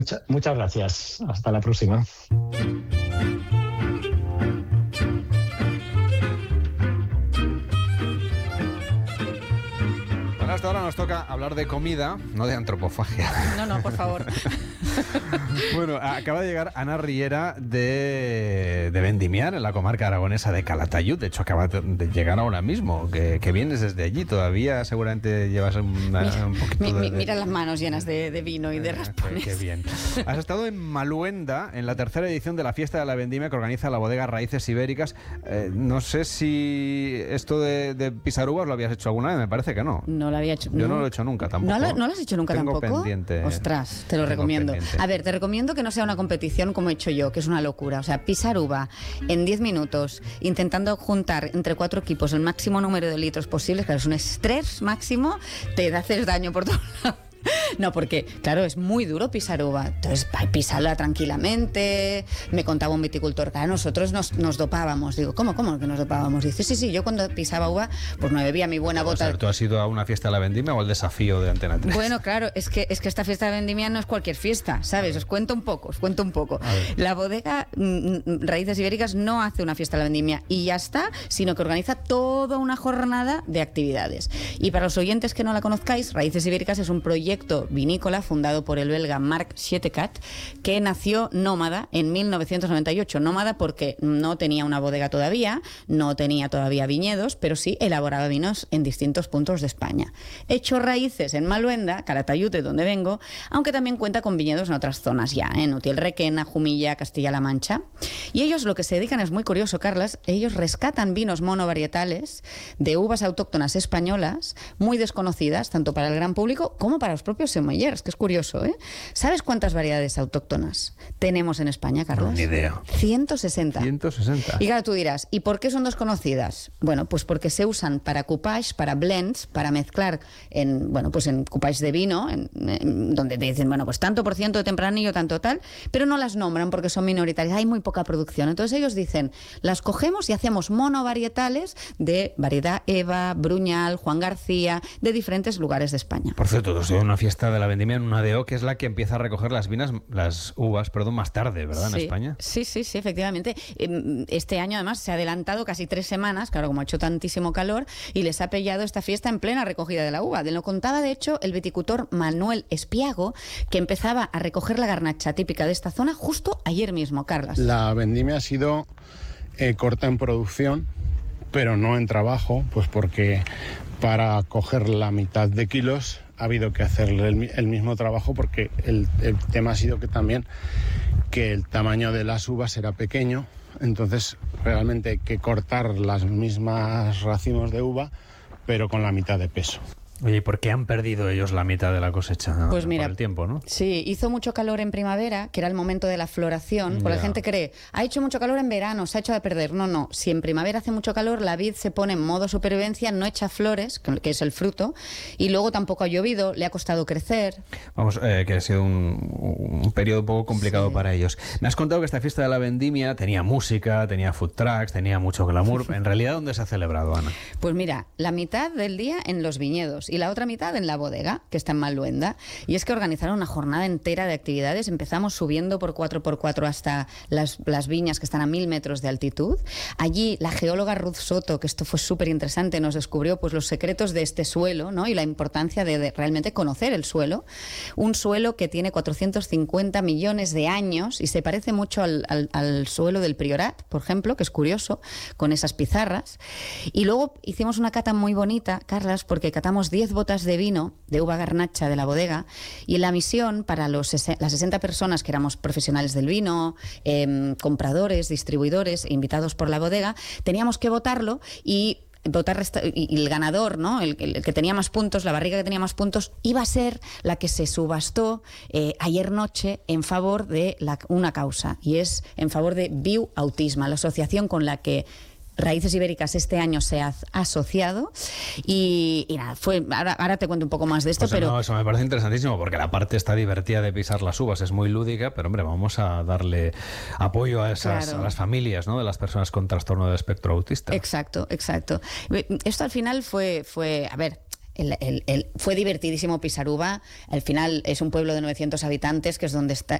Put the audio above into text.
Muchas gracias. Hasta la próxima. Bueno, hasta ahora nos toca hablar de comida, no de antropofagia. No, por favor. Bueno, acaba de llegar Ana Riera de Vendimiar, en la comarca aragonesa de Calatayud. De hecho, acaba de llegar ahora mismo, que vienes desde allí. Todavía seguramente llevas un poquito de... Mira las manos llenas de vino y de raspones. Qué bien. Has estado en Maluenda, en la tercera edición de la Fiesta de la Vendimia que organiza la bodega Raíces Ibéricas. No sé si esto de pisar uvas lo habías hecho alguna vez, me parece que no. No lo había hecho. Yo no lo he hecho nunca tampoco. ¿No lo has hecho nunca Tengo tampoco? Pendiente. Ostras, te lo recomiendo. Pendiente. A ver, te recomiendo que no sea una competición como he hecho yo, que es una locura. O sea, pisar uva en 10 minutos, intentando juntar entre 4 equipos el máximo número de litros posibles, claro, es un estrés máximo, te haces daño por todos lados. No, porque, claro, es muy duro pisar uva. Entonces, pisarla tranquilamente. Me contaba un viticultor, claro, nosotros nos dopábamos. Digo, ¿cómo que nos dopábamos? Dice, sí, yo cuando pisaba uva, pues no bebía mi buena bota. O sea, ¿tú has ido a una fiesta de la vendimia o al desafío de Antena 3? Bueno, claro, es que esta fiesta de vendimia no es cualquier fiesta, ¿sabes? Os cuento un poco. La bodega Raíces Ibéricas no hace una fiesta de la vendimia y ya está, sino que organiza toda una jornada de actividades. Y para los oyentes que no la conozcáis, Raíces Ibéricas es un proyecto vinícola fundado por el belga Marc Schetekat, que nació nómada en 1998. Nómada porque no tenía una bodega todavía, no tenía todavía viñedos, pero sí elaboraba vinos en distintos puntos de España. Hecho raíces en Maluenda, Calatayud, de donde vengo, aunque también cuenta con viñedos en otras zonas ya, en Utiel Requena, Jumilla, Castilla-La Mancha. Y ellos lo que se dedican es muy curioso, Carlas, ellos rescatan vinos monovarietales de uvas autóctonas españolas, muy desconocidas, tanto para el gran público como para los propios sommeliers, que es curioso, ¿eh? ¿Sabes cuántas variedades autóctonas tenemos en España, Carlos? No, ni idea. 160. 160. Y claro, tú dirás, ¿y por qué son desconocidas? Bueno, pues porque se usan para coupage, para blends, para mezclar en coupage de vino, donde te dicen, bueno, pues tanto por ciento de tempranillo, tanto tal, pero no las nombran porque son minoritarias, hay muy poca producción. Entonces ellos dicen, las cogemos y hacemos monovarietales de variedad Eva, Bruñal, Juan García, de diferentes lugares de España. Por cierto, una fiesta de la vendimia en una DO que es la que empieza a recoger las uvas más tarde, ¿verdad? Sí, en España. Sí, efectivamente. Este año además se ha adelantado casi 3 semanas, claro, como ha hecho tantísimo calor, y les ha pillado esta fiesta en plena recogida de la uva. Lo contaba, de hecho, el viticultor Manuel Espiago, que empezaba a recoger la garnacha típica de esta zona justo ayer mismo, Carlas. La vendimia ha sido corta en producción, pero no en trabajo, pues porque para coger la mitad de kilos ha habido que hacerle el mismo trabajo, porque el tema ha sido que el tamaño de las uvas era pequeño, entonces realmente hay que cortar las mismas racimos de uva, pero con la mitad de peso. Oye, ¿y por qué han perdido ellos la mitad de la cosecha? Pues mira, por el tiempo, ¿no? Sí, hizo mucho calor en primavera, que era el momento de la floración, porque la gente cree, ha hecho mucho calor en verano, se ha hecho de perder. No, si en primavera hace mucho calor, la vid se pone en modo supervivencia, no echa flores, que es el fruto, y luego tampoco ha llovido, le ha costado crecer. Vamos, que ha sido un periodo un poco complicado para ellos. Me has contado que esta fiesta de la vendimia tenía música, tenía food trucks, tenía mucho glamour. En realidad, ¿dónde se ha celebrado, Ana? Pues mira, la mitad del día en los viñedos y la otra mitad en la bodega, que está en Maluenda. Y es que organizaron una jornada entera de actividades. Empezamos subiendo por 4x4 hasta las viñas que están a 1000 metros de altitud. Allí la geóloga Ruth Soto, que esto fue súper interesante, nos descubrió pues los secretos de este suelo, ¿no? Y la importancia de realmente conocer el suelo. Un suelo que tiene 450 millones de años y se parece mucho al suelo del Priorat, por ejemplo, que es curioso, con esas pizarras. Y luego hicimos una cata muy bonita, Carlas, porque catamos 10 botas de vino de uva garnacha de la bodega, y en la misión para las 60 personas que éramos profesionales del vino, compradores, distribuidores, invitados por la bodega, teníamos que votarlo y el ganador, ¿no? El que tenía más puntos, la barriga que tenía más puntos, iba a ser la que se subastó ayer noche en favor de una causa, y es en favor de Viu Autisma, la asociación con la que Raíces Ibéricas este año se ha asociado y nada, ahora te cuento un poco más de esto, pues pero... No, eso me parece interesantísimo, porque la parte está divertida de pisar las uvas es muy lúdica, pero hombre, vamos a darle apoyo a las familias, ¿no? De las personas con trastorno de espectro autista. Exacto. Esto al final fue a ver... fue divertidísimo pisar uva. Al final es un pueblo de 900 habitantes, que es donde